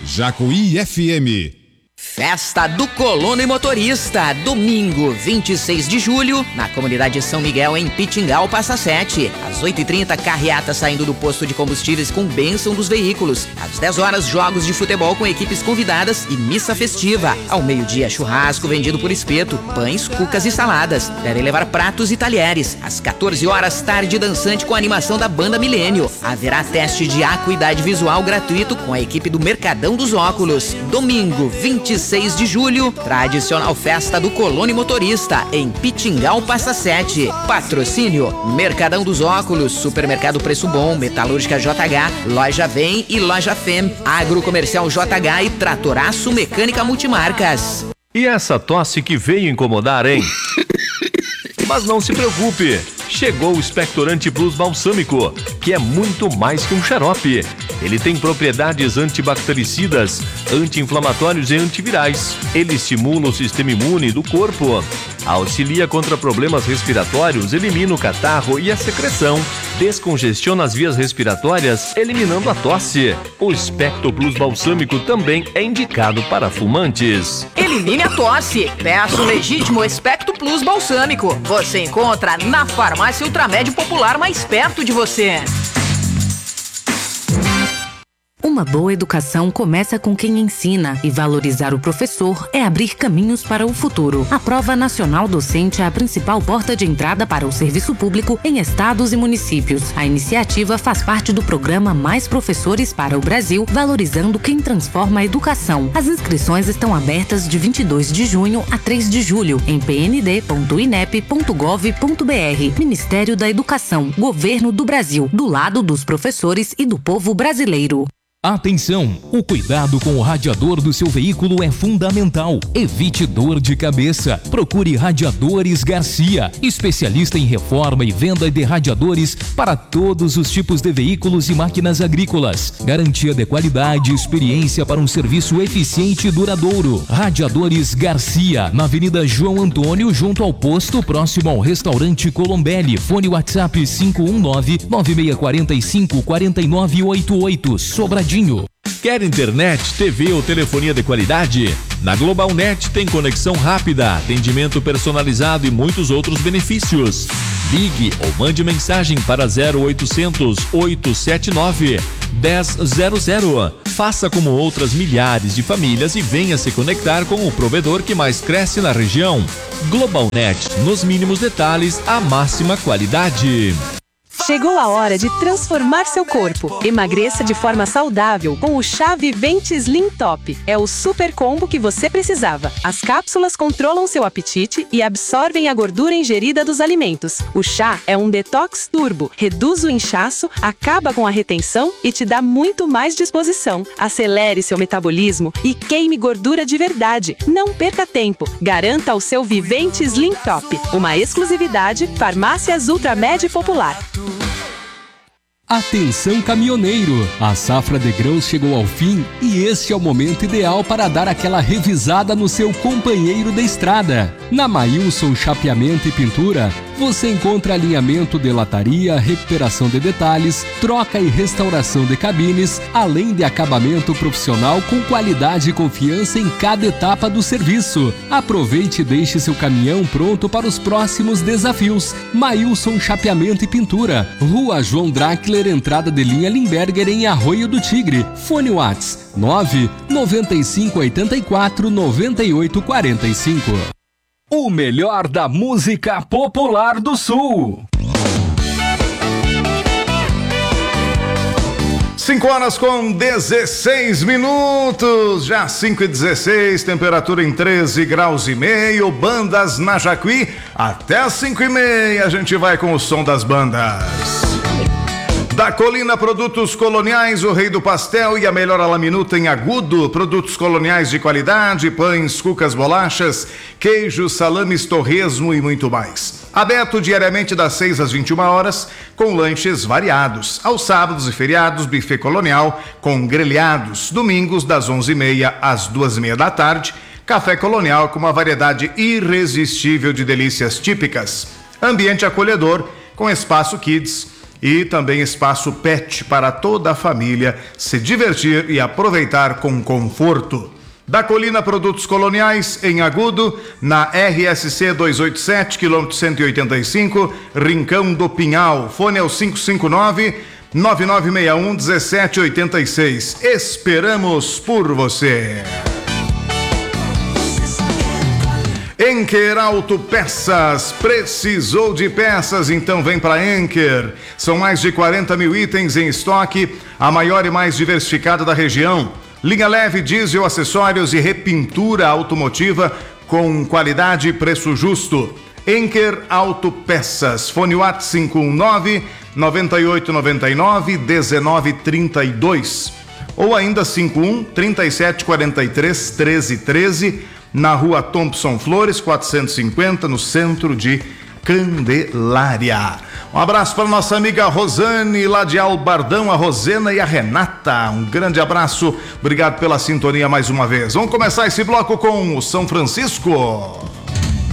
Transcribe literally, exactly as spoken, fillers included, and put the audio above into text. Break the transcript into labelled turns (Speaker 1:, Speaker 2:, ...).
Speaker 1: Jacuí F M.
Speaker 2: Festa do Colono e Motorista, domingo vinte e seis de julho, na comunidade São Miguel, em Pitingal, Passa Sete. Às oito e trinta, carreata saindo do posto de combustíveis com bênção dos veículos. Às dez horas, jogos de futebol com equipes convidadas e missa festiva. Ao meio-dia, churrasco vendido por espeto, pães, cucas e saladas. Devem levar pratos e talheres. Às quatorze horas, tarde dançante com a animação da Banda Milênio. Haverá teste de acuidade visual gratuito com a equipe do Mercadão dos Óculos. Domingo vinte e seis de julho, tradicional festa do Colono e Motorista, em Pitingal, Passa Sete. Patrocínio: Mercadão dos Óculos, Supermercado Preço Bom, Metalúrgica J H, Loja Vem e Loja Fem, Agrocomercial J H e Tratoraço Mecânica Multimarcas.
Speaker 3: E essa tosse que veio incomodar, hein? Mas não se preocupe, chegou o Expectorante Plus Balsâmico, que é muito mais que um xarope. Ele tem propriedades antibactericidas, anti-inflamatórios e antivirais. Ele estimula o sistema imune do corpo, auxilia contra problemas respiratórios, elimina o catarro e a secreção, descongestiona as vias respiratórias, eliminando a tosse. O Expecto Plus Balsâmico também é indicado para fumantes.
Speaker 2: Elimine a tosse. Peça o legítimo Expecto Plus Balsâmico. Você encontra na farmácia Ultramed Popular mais perto de você.
Speaker 4: Uma boa educação começa com quem ensina, e valorizar o professor é abrir caminhos para o futuro. A Prova Nacional Docente é a principal porta de entrada para o serviço público em estados e municípios. A iniciativa faz parte do programa Mais Professores para o Brasil, valorizando quem transforma a educação. As inscrições estão abertas de vinte e dois de junho a três de julho em p n d ponto inep ponto gov ponto b r. Ministério da Educação, Governo do Brasil, do lado dos professores e do povo brasileiro.
Speaker 5: Atenção! O cuidado com o radiador do seu veículo é fundamental. Evite dor de cabeça. Procure Radiadores Garcia, especialista em reforma e venda de radiadores para todos os tipos de veículos e máquinas agrícolas. Garantia de qualidade e experiência para um serviço eficiente e duradouro. Radiadores Garcia, na Avenida João Antônio, junto ao posto, próximo ao restaurante Colombelli. Fone WhatsApp cinco um nove, nove seis quatro cinco, quatro nove oito oito. Sobradinho.
Speaker 3: Quer internet, T V ou telefonia de qualidade? Na GlobalNet tem conexão rápida, atendimento personalizado e muitos outros benefícios. Ligue ou mande mensagem para zero oitocentos, oitocentos e setenta e nove, dez zero zero. Faça como outras milhares de famílias e venha se conectar com o provedor que mais cresce na região. GlobalNet, nos mínimos detalhes, a máxima qualidade.
Speaker 6: Chegou a hora de transformar seu corpo. Emagreça de forma saudável com o Chá Vivente Slim Top. É o super combo que você precisava. As cápsulas controlam seu apetite e absorvem a gordura ingerida dos alimentos. O chá é um detox turbo, reduz o inchaço, acaba com a retenção e te dá muito mais disposição. Acelere seu metabolismo e queime gordura de verdade. Não perca tempo. Garanta o seu Vivente Slim Top. Uma exclusividade Farmácias Ultramed Popular.
Speaker 5: Atenção caminhoneiro, a safra de grãos chegou ao fim e este é o momento ideal para dar aquela revisada no seu companheiro de estrada. Na Maílson Chapeamento e Pintura, você encontra alinhamento de lataria, recuperação de detalhes, troca e restauração de cabines, além de acabamento profissional com qualidade e confiança em cada etapa do serviço. Aproveite e deixe seu caminhão pronto para os próximos desafios. Maílson Chapeamento e Pintura, Rua João Drackler, entrada de linha Limberger, em Arroio do Tigre. Fone Whats nove nove cinco oito quatro nove oito quatro cinco. O melhor da música popular do Sul.
Speaker 7: cinco horas com dezesseis minutos, já cinco e dezesseis, temperatura em treze graus e meio, bandas na Jacuí, até as cinco e meia a gente vai com o som das bandas. Da Colina Produtos Coloniais, o rei do pastel e a melhor alaminuta em agudo. Produtos coloniais de qualidade, pães, cucas, bolachas, queijos, salames, torresmo e muito mais. Aberto diariamente das seis às vinte e uma horas, com lanches variados. Aos sábados e feriados, buffet colonial com grelhados. Domingos das onze e meia às duas e meia da tarde, café colonial com uma variedade irresistível de delícias típicas. Ambiente acolhedor com espaço kids, e também espaço pet para toda a família se divertir e aproveitar com conforto. Da Colina Produtos Coloniais, em Agudo, na R S C duzentos e oitenta e sete, quilômetro cento e oitenta e cinco, Rincão do Pinhal. Fone é o cinco cinco nove, nove nove seis um, um sete oito seis. Esperamos por você. Enker Autopeças, precisou de peças? Então vem para Enker. São mais de quarenta mil itens em estoque, a maior e mais diversificada da região. Linha leve, diesel, acessórios e repintura automotiva com qualidade e preço justo. Enker Autopeças, fone WhatsApp cinco um nove, nove oito nove nove, um nove três dois ou ainda cinco um, trinta e sete, quarenta e três, treze treze, na rua Thompson Flores, quatrocentos e cinquenta, no centro de Candelária. Um abraço para nossa amiga Rosane, lá de Albardão, a Rosena e a Renata. Um grande abraço, obrigado pela sintonia mais uma vez. Vamos começar esse bloco com o São Francisco.